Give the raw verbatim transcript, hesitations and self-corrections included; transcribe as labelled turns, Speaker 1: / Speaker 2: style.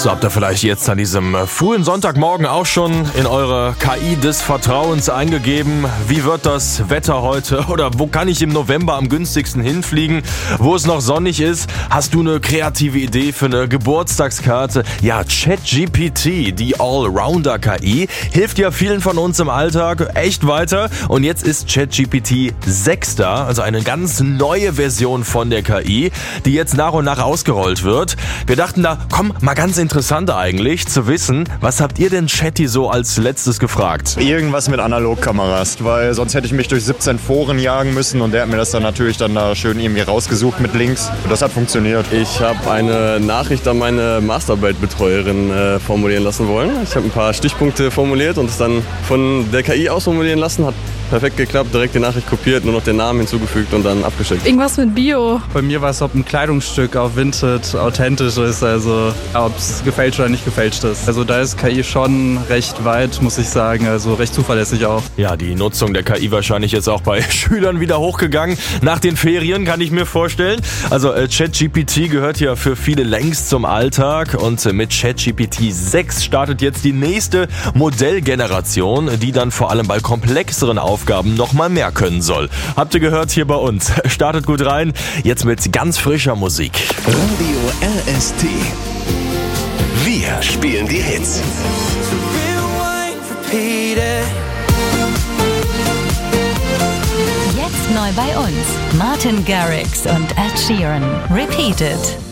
Speaker 1: So habt ihr vielleicht jetzt an diesem frühen Sonntagmorgen auch schon in eure K I des Vertrauens eingegeben. Wie wird das Wetter heute? Oder wo kann ich im November am günstigsten hinfliegen? Wo es noch sonnig ist? Hast du eine kreative Idee für eine Geburtstagskarte? Ja, ChatGPT, die Allrounder-K I, hilft ja vielen von uns im Alltag echt weiter. Und jetzt ist ChatGPT sechs da, also eine ganz neue Version von der K I, die jetzt nach und nach ausgerollt wird. Wir dachten da, komm, mal ganz interessant eigentlich zu wissen, was habt ihr denn Chatty so als letztes gefragt?
Speaker 2: Irgendwas mit Analogkameras, weil sonst hätte ich mich durch siebzehn Foren jagen müssen und der hat mir das dann natürlich dann da schön irgendwie rausgesucht mit Links. Und das hat funktioniert.
Speaker 3: Ich habe eine Nachricht an meine Masterarbeitbetreuerin äh, formulieren lassen wollen. Ich habe ein paar Stichpunkte formuliert und es dann von der K I ausformulieren lassen. Hat perfekt geklappt, direkt die Nachricht kopiert, nur noch den Namen hinzugefügt und dann abgeschickt.
Speaker 4: Irgendwas mit Bio.
Speaker 5: Bei mir war es, ob ein Kleidungsstück auf Vinted authentisch ist, also ob es gefälscht oder nicht gefälscht ist. Also da ist K I schon recht weit, muss ich sagen, also recht zuverlässig auch.
Speaker 1: Ja, die Nutzung der K I wahrscheinlich jetzt auch bei Schülern wieder hochgegangen. Nach den Ferien kann ich mir vorstellen. Also äh, ChatGPT gehört ja für viele längst zum Alltag und äh, mit ChatGPT sechs startet jetzt die nächste Modellgeneration, die dann vor allem bei komplexeren Aufgaben noch mal mehr können soll. Habt ihr gehört hier bei uns. Startet gut rein, jetzt mit ganz frischer Musik.
Speaker 6: Radio R S T. Wir spielen die Hits.
Speaker 7: Jetzt neu bei uns. Martin Garrix und Ed Sheeran. Repeat It.